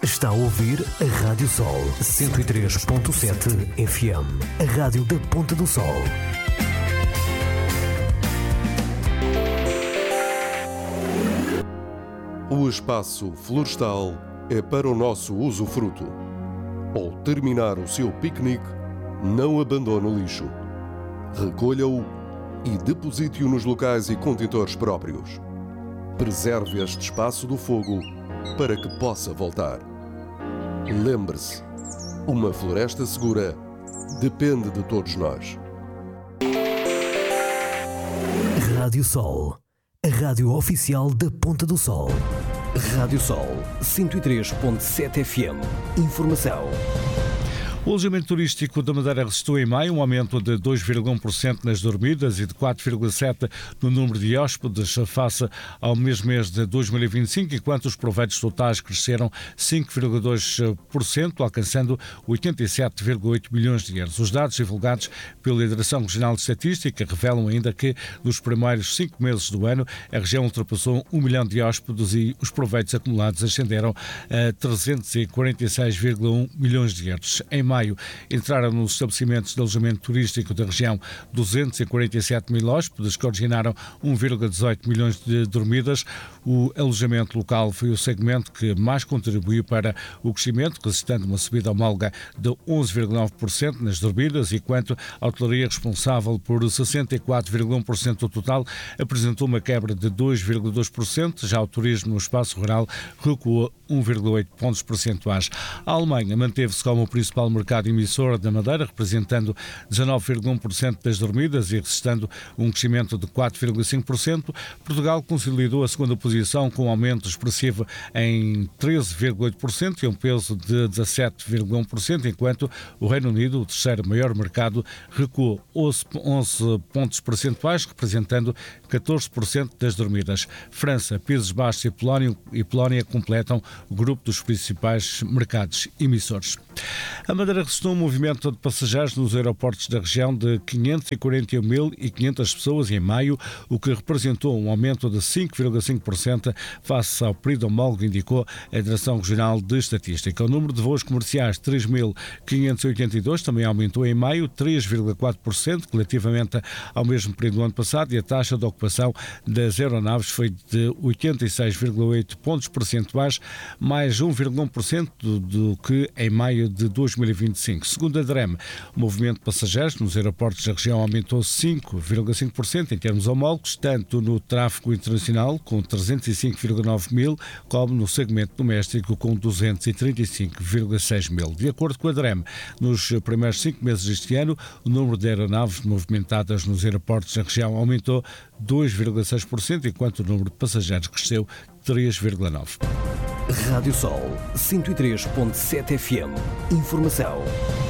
Está a ouvir a Rádio Sol 103.7 FM, a rádio da Ponta do Sol. O espaço florestal é para o nosso usufruto. Ao terminar o seu piquenique, não abandone o lixo. Recolha-o e deposite-o nos locais e contentores próprios. Preserve este espaço do fogo para que possa voltar. Lembre-se, uma floresta segura depende de todos nós. Rádio Sol, a rádio oficial da Ponta do Sol. Rádio Sol 103.7 FM. Informação. O alojamento turístico da Madeira registrou em maio um aumento de 2,1% nas dormidas e de 4,7% no número de hóspedes face ao mesmo mês de 2025, enquanto os proveitos totais cresceram 5,2%, alcançando 87,8 milhões de euros. Os dados divulgados pela Direção Regional de Estatística revelam ainda que, nos primeiros 5 meses do ano, a região ultrapassou 1 milhão de hóspedes e os proveitos acumulados ascenderam a 346,1 milhões de euros. Em maio, entraram nos estabelecimentos de alojamento turístico da região 247 mil hóspedes, que originaram 1,18 milhões de dormidas. O alojamento local foi o segmento que mais contribuiu para o crescimento, registrando uma subida homóloga de 11,9% nas dormidas, enquanto a hotelaria, responsável por 64,1% do total, apresentou uma quebra de 2,2%. Já o turismo no espaço rural recuou 1,8 pontos percentuais. A Alemanha manteve-se como o principal mercado emissor da Madeira, representando 19,1% das dormidas e registrando um crescimento de 4,5%. Portugal consolidou a segunda posição com um aumento expressivo em 13,8% e um peso de 17,1%, enquanto o Reino Unido, o terceiro maior mercado, recuou 11 pontos percentuais, representando 14% das dormidas. França, Países Baixos e Polónia completam o grupo dos principais mercados emissores. A Madeira registrou um movimento de passageiros nos aeroportos da região de 541.500 pessoas em maio, o que representou um aumento de 5,5% face ao período homólogo, indicou a Direção Regional de Estatística. O número de voos comerciais, 3.582, também aumentou em maio, 3,4% relativamente ao mesmo período do ano passado, e a taxa de ocupação das aeronaves foi de 86,8 pontos percentuais, mais 1,1% do que em maio de 2025. Segundo a DREM, o movimento de passageiros nos aeroportos da região aumentou 5,5% em termos homólogos, tanto no tráfego internacional, com 305,9 mil, como no segmento doméstico, com 235,6 mil. De acordo com a DREM, nos primeiros 5 meses deste ano, o número de aeronaves movimentadas nos aeroportos da região aumentou 2,6%, enquanto o número de passageiros cresceu 3,9%. Rádio Sol 103.7 FM. Informação.